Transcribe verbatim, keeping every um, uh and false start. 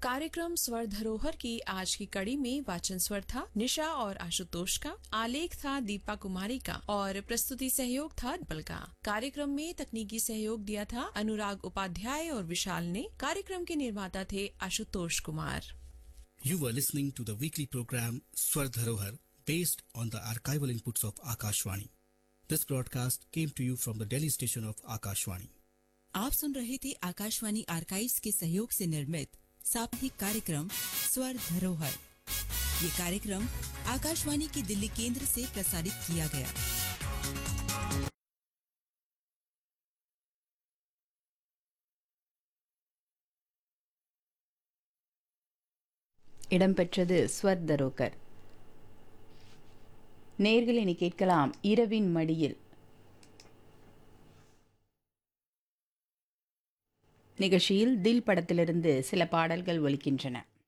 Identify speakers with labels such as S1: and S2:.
S1: कार्यक्रम स्वर धरोहर की आज की कड़ी में वाचन स्वर था निशा और आशुतोष का, आलेख था दीपा कुमारी का और प्रस्तुति सहयोग था डिम्पल का। कार्यक्रम में तकनीकी सहयोग दिया था अनुराग उपाध्याय और विशाल ने। कार्यक्रम के निर्माता थे Ashutosh Kumar.
S2: You were listening to the weekly program Swar Dharohar based on the archival inputs of Akashvani. This broadcast came to you from the Delhi station of Akashvani.
S3: आप सुन रहे थे आकाशवाणी आर्काइव्स के सहयोग से निर्मित साप्ताहिक कार्यक्रम स्वर धरोहर। ये कार्यक्रम आकाशवाणी की दिल्ली केंद्र से प्रसारित किया गया।
S4: இடம்பெற்றது ஸ்வர் தரோகர். நேயர்கள் இனி கேட்கலாம் இரவின் மடியில். நிகழ்ச்சியில் தில் படத்திலிருந்து சில பாடல்கள் ஒலிக்கின்றன.